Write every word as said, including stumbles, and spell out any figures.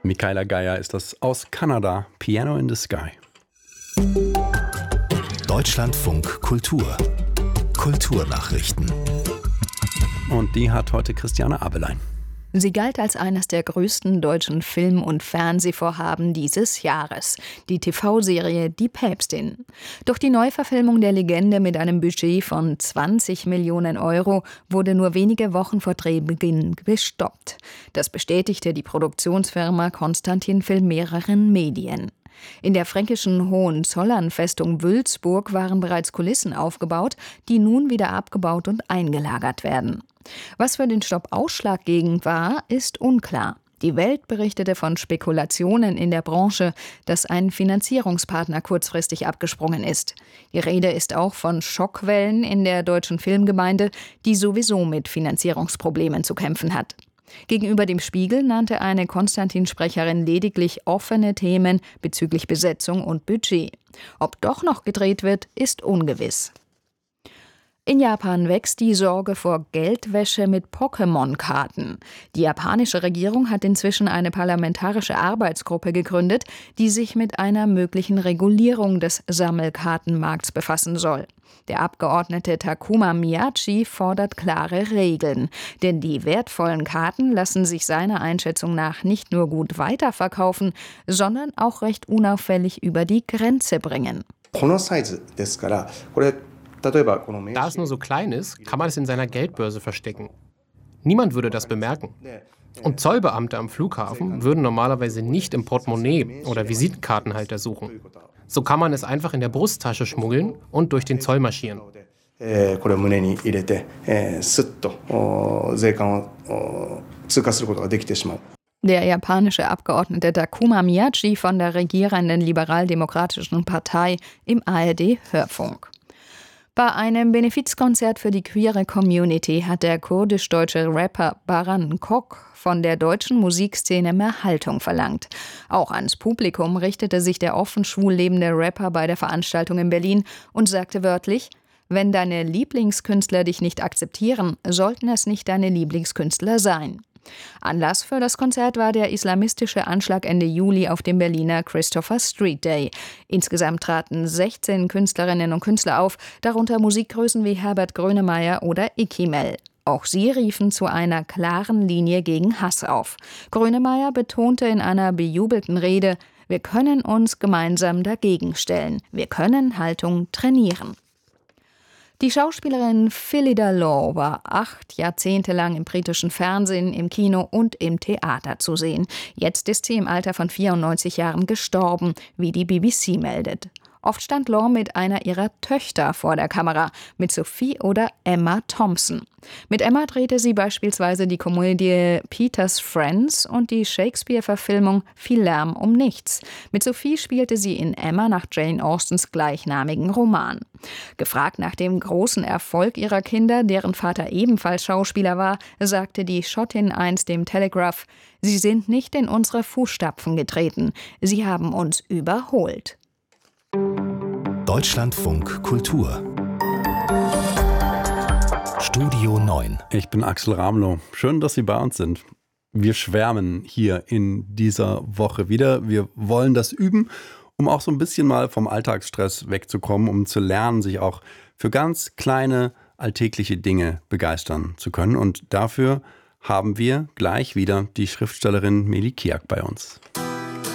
Michaela Geier ist das aus Kanada, Piano in the Sky. Deutschlandfunk Kultur. Kulturnachrichten. Und die hat heute Christiane Abelein. Sie galt als eines der größten deutschen Film- und Fernsehvorhaben dieses Jahres, die T V-Serie Die Päpstin. Doch die Neuverfilmung der Legende mit einem Budget von zwanzig Millionen Euro wurde nur wenige Wochen vor Drehbeginn gestoppt. Das bestätigte die Produktionsfirma Konstantin Film mehreren Medien. In der fränkischen Hohenzollern-Festung Wülzburg waren bereits Kulissen aufgebaut, die nun wieder abgebaut und eingelagert werden. Was für den Stopp ausschlaggebend war, ist unklar. Die Welt berichtete von Spekulationen in der Branche, dass ein Finanzierungspartner kurzfristig abgesprungen ist. Die Rede ist auch von Schockwellen in der deutschen Filmgemeinde, die sowieso mit Finanzierungsproblemen zu kämpfen hat. Gegenüber dem Spiegel nannte eine Konstantin-Sprecherin lediglich offene Themen bezüglich Besetzung und Budget. Ob doch noch gedreht wird, ist ungewiss. In Japan wächst die Sorge vor Geldwäsche mit Pokémon-Karten. Die japanische Regierung hat inzwischen eine parlamentarische Arbeitsgruppe gegründet, die sich mit einer möglichen Regulierung des Sammelkartenmarkts befassen soll. Der Abgeordnete Takuma Miyachi fordert klare Regeln, denn die wertvollen Karten lassen sich seiner Einschätzung nach nicht nur gut weiterverkaufen, sondern auch recht unauffällig über die Grenze bringen. Da es nur so klein ist, kann man es in seiner Geldbörse verstecken. Niemand würde das bemerken. Und Zollbeamte am Flughafen würden normalerweise nicht im Portemonnaie oder Visitenkartenhalter suchen. So kann man es einfach in der Brusttasche schmuggeln und durch den Zoll marschieren. Der japanische Abgeordnete Takuma Miyachi von der regierenden liberal-demokratischen Partei im A R D-Hörfunk. Bei einem Benefizkonzert für die queere Community hat der kurdisch-deutsche Rapper Baran Kok von der deutschen Musikszene mehr Haltung verlangt. Auch ans Publikum richtete sich der offen schwul lebende Rapper bei der Veranstaltung in Berlin und sagte wörtlich: Wenn deine Lieblingskünstler dich nicht akzeptieren, sollten es nicht deine Lieblingskünstler sein. Anlass für das Konzert war der islamistische Anschlag Ende Juli auf dem Berliner Christopher Street Day. Insgesamt traten sechzehn Künstlerinnen und Künstler auf, darunter Musikgrößen wie Herbert Grönemeyer oder Ikimel. Auch sie riefen zu einer klaren Linie gegen Hass auf. Grönemeyer betonte in einer bejubelten Rede: Wir können uns gemeinsam dagegen stellen. Wir können Haltung trainieren. Die Schauspielerin Phyllida Law war acht Jahrzehnte lang im britischen Fernsehen, im Kino und im Theater zu sehen. Jetzt ist sie im Alter von vierundneunzig Jahren gestorben, wie die B B C meldet. Oft stand Law mit einer ihrer Töchter vor der Kamera, mit Sophie oder Emma Thompson. Mit Emma drehte sie beispielsweise die Komödie Peter's Friends und die Shakespeare-Verfilmung Viel Lärm um nichts. Mit Sophie spielte sie in Emma nach Jane Austens gleichnamigen Roman. Gefragt nach dem großen Erfolg ihrer Kinder, deren Vater ebenfalls Schauspieler war, sagte die Schottin einst dem Telegraph: Sie sind nicht in unsere Fußstapfen getreten, sie haben uns überholt. Deutschlandfunk Kultur. Studio neun. Ich bin Axel Ramlow. Schön, dass Sie bei uns sind. Wir schwärmen hier in dieser Woche wieder. Wir wollen das üben, um auch so ein bisschen mal vom Alltagsstress wegzukommen, um zu lernen, sich auch für ganz kleine alltägliche Dinge begeistern zu können. Und dafür haben wir gleich wieder die Schriftstellerin Meli Kiak bei uns.